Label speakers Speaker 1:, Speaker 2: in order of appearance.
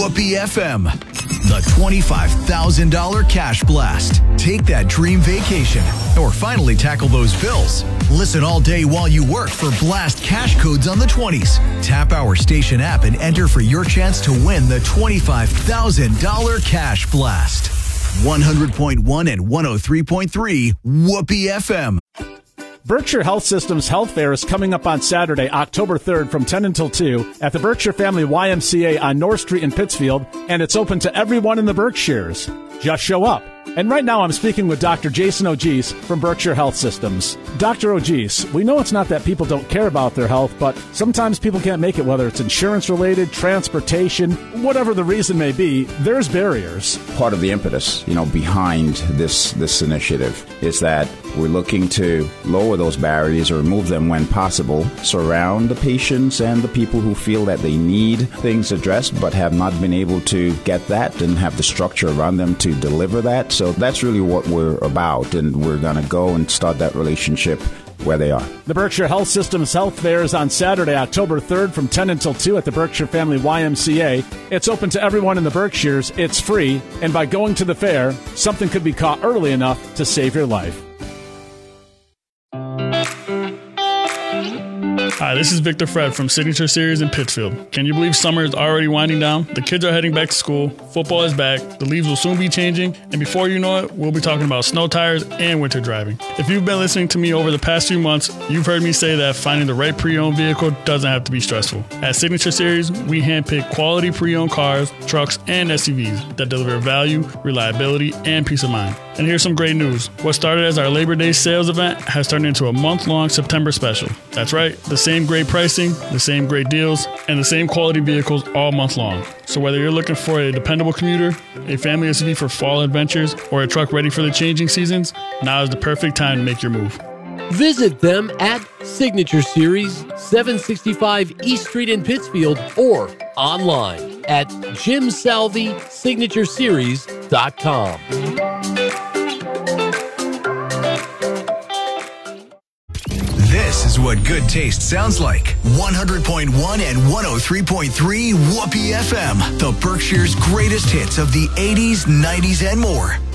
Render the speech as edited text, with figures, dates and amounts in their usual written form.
Speaker 1: Whoopee FM. The $25,000 Cash Blast. Take that dream vacation or finally tackle those bills. Listen all day while you work for Blast cash codes on the 20s. Tap our station app and enter for your chance to win the $25,000 Cash Blast. 100.1 and 103.3 Whoopee FM.
Speaker 2: Berkshire Health System's Health Fair is coming up on Saturday, October 3rd from 10 until 2 at the Berkshire Family YMCA on North Street in Pittsfield, and it's open to everyone in the Berkshires. Just show up. And right now I'm speaking with Dr. Jason Ogis from Berkshire Health Systems. Dr. Ogis, we know it's not that people don't care about their health, but sometimes people can't make it, whether it's insurance-related, transportation, whatever the reason may be, there's barriers.
Speaker 3: Part of the impetus, behind this initiative is that we're looking to lower those barriers or remove them when possible, surround the patients and the people who feel that they need things addressed but have not been able to get that and have the structure around them to deliver that. So that's really what we're about, and we're going to go and start that relationship where they are.
Speaker 2: The Berkshire Health System's Health Fair is on Saturday, October 3rd from 10 until 2 at the Berkshire Family YMCA. It's open to everyone in the Berkshires, it's free, and by going to the fair, something could be caught early enough to save your life.
Speaker 4: Hi, this is Victor Fred from Signature Series in Pittsfield. Can you believe summer is already winding down? The kids are heading back to school, football is back, the leaves will soon be changing, and before you know it, we'll be talking about snow tires and winter driving. If you've been listening to me over the past few months, you've heard me say that finding the right pre-owned vehicle doesn't have to be stressful. At Signature Series, we handpick quality pre-owned cars, trucks, and SUVs that deliver value, reliability, and peace of mind. And here's some great news. What started as our Labor Day sales event has turned into a month-long September special. That's right, the same great pricing, the same great deals, and the same quality vehicles all month long. So whether you're looking for a dependable commuter, a family SUV for fall adventures, or a truck ready for the changing seasons, now is the perfect time to make your move.
Speaker 5: Visit them at Signature Series, 765 East Street in Pittsfield, or online at JimSalvySignatureSeries.com.
Speaker 1: This is what good taste sounds like. 100.1 and 103.3 Whoopee FM. The Berkshire's greatest hits of the 80s, 90s, and more.